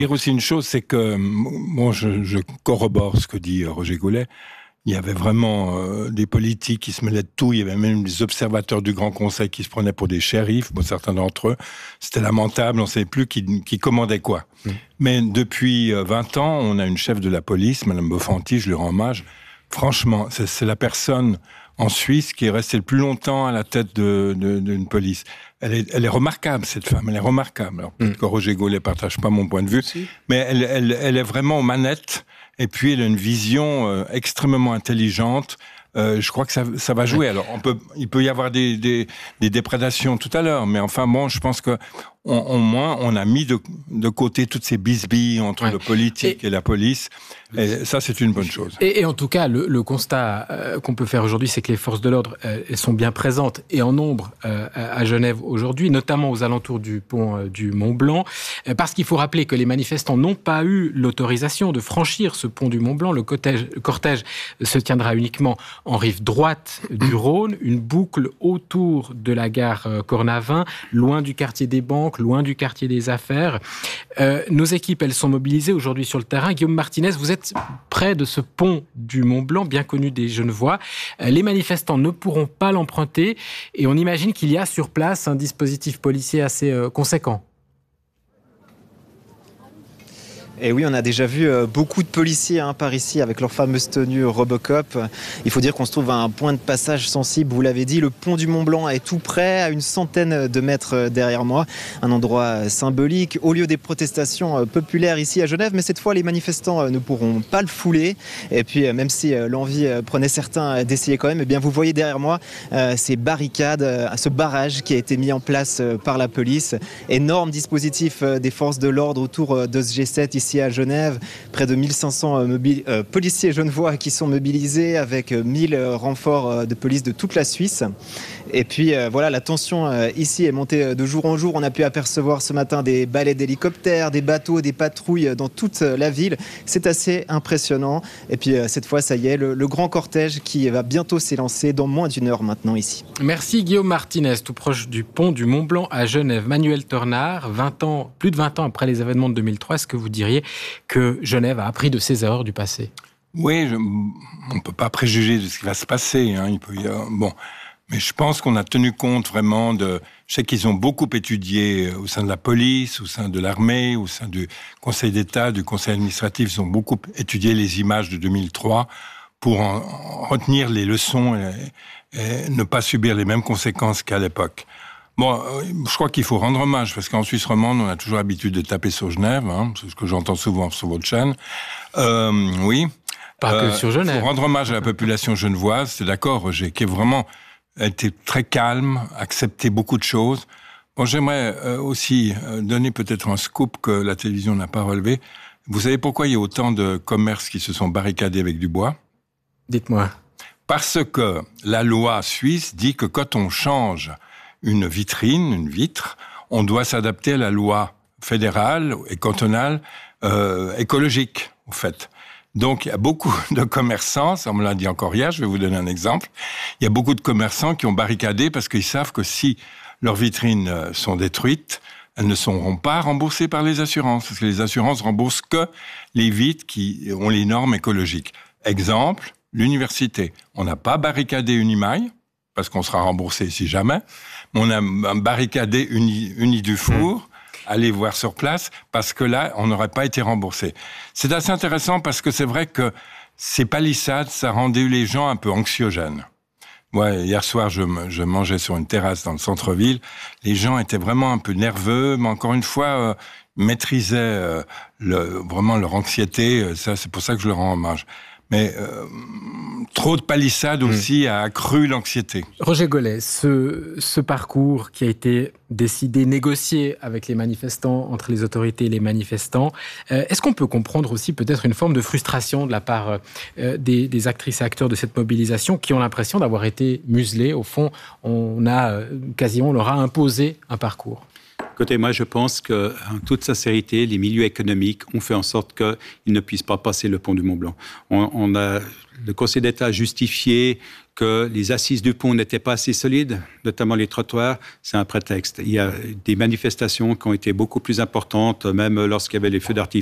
dire aussi une chose, c'est que, bon, je corrobore ce que dit Roger Gaulet. Il y avait vraiment des politiques qui se mêlaient de tout. Il y avait même des observateurs du Grand Conseil qui se prenaient pour des shérifs, pour certains d'entre eux. C'était lamentable, on ne savait plus qui commandait quoi. Mais depuis 20 ans, on a une chef de la police, Madame Bofanti, je lui rends hommage. Franchement, c'est la personne en Suisse qui est restée le plus longtemps à la tête d'une police. Elle est remarquable, cette femme, elle est remarquable. Alors, peut-être que Roger Gaulet ne partage pas mon point de vue, mais elle est vraiment aux manettes. Et puis, elle a une vision extrêmement intelligente. Je crois que ça va jouer. Alors, il peut y avoir des déprédations tout à l'heure, mais enfin, bon, je pense que au moins, on a mis de côté toutes ces bisbilles entre le politique et la police. Et ça, c'est une bonne chose. Et en tout cas, le constat qu'on peut faire aujourd'hui, c'est que les forces de l'ordre elles sont bien présentes et en nombre à Genève aujourd'hui, notamment aux alentours du pont du Mont-Blanc, parce qu'il faut rappeler que les manifestants n'ont pas eu l'autorisation de franchir ce pont du Mont-Blanc. Le cortège se tiendra uniquement en rive droite du Rhône, une boucle autour de la gare Cornavin, loin du quartier des banques, loin du quartier des affaires. Nos équipes, elles sont mobilisées aujourd'hui sur le terrain. Guillaume Martinez, vous êtes près de ce pont du Mont-Blanc, bien connu des Genevois. Les manifestants ne pourront pas l'emprunter et on imagine qu'il y a sur place un dispositif policier assez conséquent. Et oui, on a déjà vu beaucoup de policiers par ici avec leur fameuse tenue Robocop. Il faut dire qu'on se trouve à un point de passage sensible, vous l'avez dit, le pont du Mont-Blanc est tout près, à une centaine de mètres derrière moi. Un endroit symbolique, au lieu des protestations populaires ici à Genève, mais cette fois les manifestants ne pourront pas le fouler. Et puis même si l'envie prenait certains d'essayer quand même, eh bien vous voyez derrière moi ces barricades, ce barrage qui a été mis en place par la police. Énorme dispositif des forces de l'ordre autour de ce G7 ici à Genève, près de 1500 policiers genevois qui sont mobilisés avec 1000 renforts de police de toute la Suisse. Et puis voilà, la tension ici est montée de jour en jour. On a pu apercevoir ce matin des balais d'hélicoptères, des bateaux, des patrouilles dans toute la ville. C'est assez impressionnant. Et puis cette fois, ça y est, le grand cortège qui va bientôt s'élancer dans moins d'une heure maintenant ici. Merci Guillaume Martinez, tout proche du pont du Mont-Blanc à Genève. Manuel Tornard, plus de 20 ans après les événements de 2003, est-ce que vous diriez que Genève a appris de ses erreurs du passé? Oui, on ne peut pas préjuger de ce qui va se passer. Mais je pense qu'on a tenu compte vraiment je sais qu'ils ont beaucoup étudié au sein de la police, au sein de l'armée, au sein du Conseil d'État, du Conseil administratif. Ils ont beaucoup étudié les images de 2003 pour en retenir les leçons et ne pas subir les mêmes conséquences qu'à l'époque. Bon, je crois qu'il faut rendre hommage, parce qu'en Suisse romande, on a toujours l'habitude de taper sur Genève, c'est ce que j'entends souvent sur votre chaîne. Oui. Pas que sur Genève. Il faut rendre hommage à la population genevoise, c'est d'accord, Roger, qui est vraiment été très calme, accepté beaucoup de choses. Bon, j'aimerais aussi donner peut-être un scoop que la télévision n'a pas relevé. Vous savez pourquoi il y a autant de commerces qui se sont barricadés avec du bois? Dites-moi. Parce que la loi suisse dit que quand on change une vitre, on doit s'adapter à la loi fédérale et cantonale écologique, en fait. Donc, il y a beaucoup de commerçants, ça on me l'a dit encore hier, je vais vous donner un exemple, il y a beaucoup de commerçants qui ont barricadé parce qu'ils savent que si leurs vitrines sont détruites, elles ne seront pas remboursées par les assurances, parce que les assurances remboursent que les vitres qui ont les normes écologiques. Exemple, l'université. On n'a pas barricadé Unimail, parce qu'on sera remboursé si jamais. On a barricadé Unidufour, allez voir sur place, parce que là, on n'aurait pas été remboursé. C'est assez intéressant parce que c'est vrai que ces palissades, ça rendait les gens un peu anxiogènes. Moi, hier soir, je mangeais sur une terrasse dans le centre-ville. Les gens étaient vraiment un peu nerveux, mais encore une fois, maîtrisaient vraiment leur anxiété. Ça, c'est pour ça que je leur rends hommage. Mais trop de palissades aussi a accru l'anxiété. Roger Gaulet, ce parcours qui a été décidé, négocié avec les manifestants, entre les autorités et les manifestants, est-ce qu'on peut comprendre aussi peut-être une forme de frustration de la part des actrices et acteurs de cette mobilisation qui ont l'impression d'avoir été muselés? Au fond, on leur a imposé un parcours. Écoutez, moi, je pense qu'en toute sincérité, les milieux économiques ont fait en sorte qu'ils ne puissent pas passer le pont du Mont-Blanc. Le Conseil d'État a justifié que les assises du pont n'étaient pas assez solides, notamment les trottoirs. C'est un prétexte. Il y a des manifestations qui ont été beaucoup plus importantes, même lorsqu'il y avait les feux d'artifice